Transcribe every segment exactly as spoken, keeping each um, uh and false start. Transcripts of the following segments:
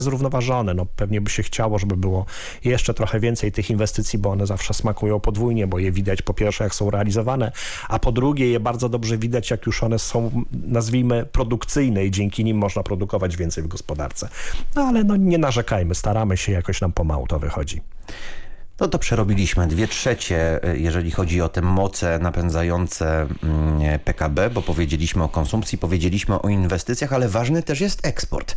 zrównoważone. No, pewnie by się chciało, żeby było jeszcze trochę więcej tych inwestycji, bo one zawsze smakują podwójnie, bo je widać po pierwsze, jak są realizowane, a po drugie je bardzo dobrze widać, jak już one są, nazwijmy, produkcyjne i dzięki nim można produkować więcej w gospodarce. No ale no, nie narzekajmy, staramy się, jakoś nam pomału to wychodzi. No to przerobiliśmy dwie trzecie, jeżeli chodzi o te moce napędzające P K B, bo powiedzieliśmy o konsumpcji, powiedzieliśmy o inwestycjach, ale ważny też jest eksport.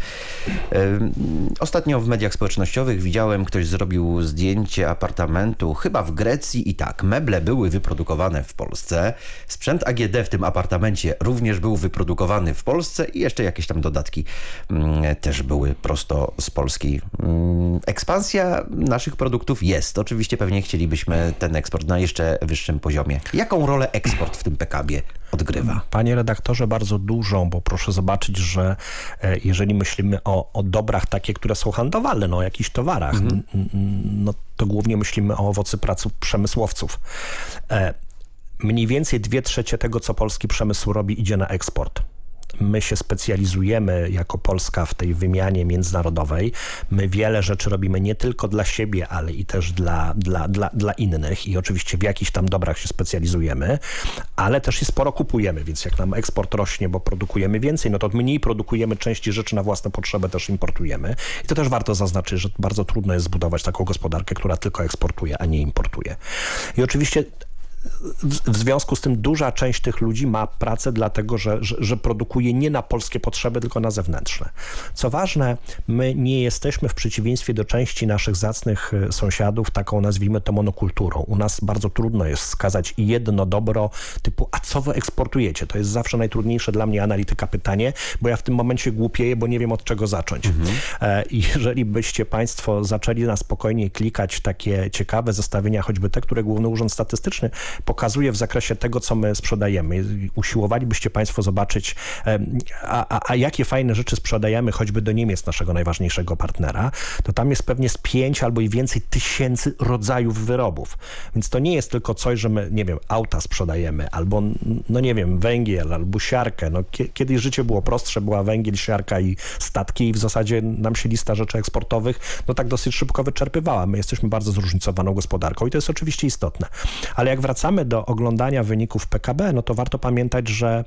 Ostatnio w mediach społecznościowych widziałem, ktoś zrobił zdjęcie apartamentu, chyba w Grecji i tak, meble były wyprodukowane w Polsce, sprzęt A G D w tym apartamencie również był wyprodukowany w Polsce i jeszcze jakieś tam dodatki też były prosto z Polski. Ekspansja naszych produktów jest. Oczywiście pewnie chcielibyśmy ten eksport na jeszcze wyższym poziomie. Jaką rolę eksport w tym P K B odgrywa? Panie redaktorze, bardzo dużą, bo proszę zobaczyć, że jeżeli myślimy o, o dobrach takie, które są handlowalne, no o jakichś towarach, mhm. no to głównie myślimy o owocy pracy przemysłowców. Mniej więcej dwie trzecie tego, co polski przemysł robi, idzie na eksport. My się specjalizujemy jako Polska w tej wymianie międzynarodowej. My wiele rzeczy robimy nie tylko dla siebie, ale i też dla, dla, dla, dla innych i oczywiście w jakichś tam dobrach się specjalizujemy, ale też i sporo kupujemy, więc jak nam eksport rośnie, bo produkujemy więcej, no to mniej produkujemy części rzeczy na własne potrzeby, też importujemy. I to też warto zaznaczyć, że bardzo trudno jest zbudować taką gospodarkę, która tylko eksportuje, a nie importuje. I oczywiście w związku z tym duża część tych ludzi ma pracę dlatego, że, że, że produkuje nie na polskie potrzeby, tylko na zewnętrzne. Co ważne, my nie jesteśmy w przeciwieństwie do części naszych zacnych sąsiadów taką, nazwijmy to, monokulturą. U nas bardzo trudno jest wskazać jedno dobro typu, a co wy eksportujecie? To jest zawsze najtrudniejsze dla mnie analityka pytanie, bo ja w tym momencie głupieję, bo nie wiem od czego zacząć. Mhm. I jeżeli byście państwo zaczęli na spokojnie klikać takie ciekawe zestawienia, choćby te, które Główny Urząd Statystyczny pokazuje w zakresie tego, co my sprzedajemy. Usiłowalibyście państwo zobaczyć, a, a, a jakie fajne rzeczy sprzedajemy choćby do Niemiec, naszego najważniejszego partnera, to tam jest pewnie z pięć albo i więcej tysięcy rodzajów wyrobów. Więc to nie jest tylko coś, że my, nie wiem, auta sprzedajemy, albo, no nie wiem, węgiel, albo siarkę. No, kiedyś życie było prostsze, była węgiel, siarka i statki i w zasadzie nam się lista rzeczy eksportowych no tak dosyć szybko wyczerpywała. My jesteśmy bardzo zróżnicowaną gospodarką i to jest oczywiście istotne. Ale jak wracamy do oglądania wyników P K B, no to warto pamiętać, że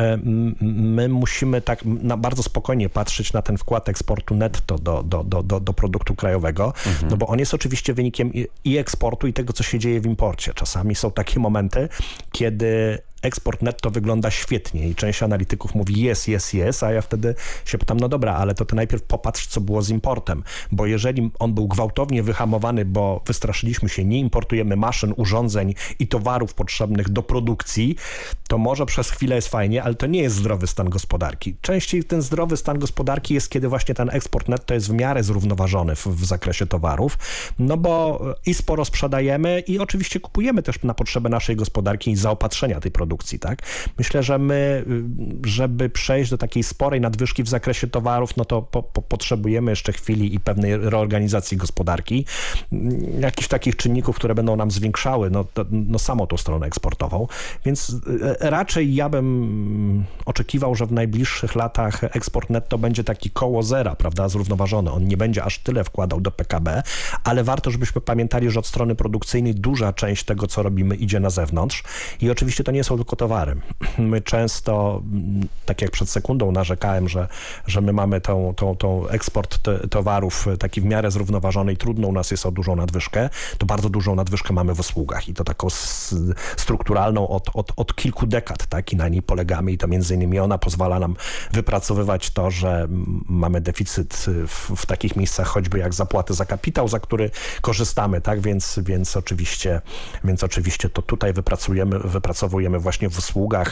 my musimy tak na bardzo spokojnie patrzeć na ten wkład eksportu netto do, do, do, do, do produktu krajowego, mhm. no bo on jest oczywiście wynikiem i, i eksportu, i tego, co się dzieje w imporcie. Czasami są takie momenty, kiedy eksport netto wygląda świetnie i część analityków mówi jest, jest, jest, a ja wtedy się pytam, no dobra, ale to ty najpierw popatrz, co było z importem, bo jeżeli on był gwałtownie wyhamowany, bo wystraszyliśmy się, nie importujemy maszyn, urządzeń i towarów potrzebnych do produkcji, to może przez chwilę jest fajnie, ale to nie jest zdrowy stan gospodarki. Częściej ten zdrowy stan gospodarki jest, kiedy właśnie ten eksport netto jest w miarę zrównoważony w, w zakresie towarów, no bo i sporo sprzedajemy i oczywiście kupujemy też na potrzeby naszej gospodarki i zaopatrzenia tej produkcji. Tak? Myślę, że my, żeby przejść do takiej sporej nadwyżki w zakresie towarów, no to po, po, potrzebujemy jeszcze chwili i pewnej reorganizacji gospodarki. Jakichś takich czynników, które będą nam zwiększały no, to, no samą tą stronę eksportową. Więc raczej ja bym oczekiwał, że w najbliższych latach eksport netto będzie taki koło zera, prawda, zrównoważony. On nie będzie aż tyle wkładał do P K B, ale warto, żebyśmy pamiętali, że od strony produkcyjnej duża część tego, co robimy, idzie na zewnątrz i oczywiście to nie są tylko towary. My często, tak jak przed sekundą narzekałem, że, że my mamy tą, tą, tą eksport te, towarów taki w miarę zrównoważony i trudno u nas jest o dużą nadwyżkę, to bardzo dużą nadwyżkę mamy w usługach i to taką s, strukturalną od, od, od kilku dekad, tak? I na niej polegamy i to między innymi ona pozwala nam wypracowywać to, że mamy deficyt w, w takich miejscach choćby jak zapłaty za kapitał, za który korzystamy, tak? Więc, więc oczywiście, więc oczywiście to tutaj wypracujemy, wypracowujemy właśnie w usługach,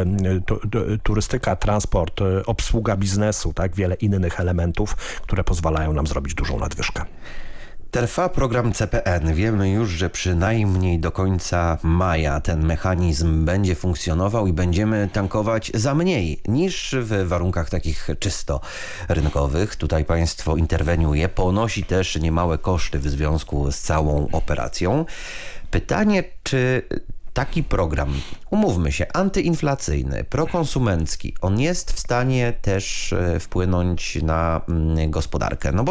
turystyka, transport, obsługa biznesu, tak, wiele innych elementów, które pozwalają nam zrobić dużą nadwyżkę. Trwa program C P N. Wiemy już, że przynajmniej do końca maja ten mechanizm będzie funkcjonował i będziemy tankować za mniej niż w warunkach takich czysto rynkowych. Tutaj państwo interweniuje, ponosi też niemałe koszty w związku z całą operacją. Pytanie, czy taki program, umówmy się, antyinflacyjny, prokonsumencki, on jest w stanie też wpłynąć na gospodarkę. No bo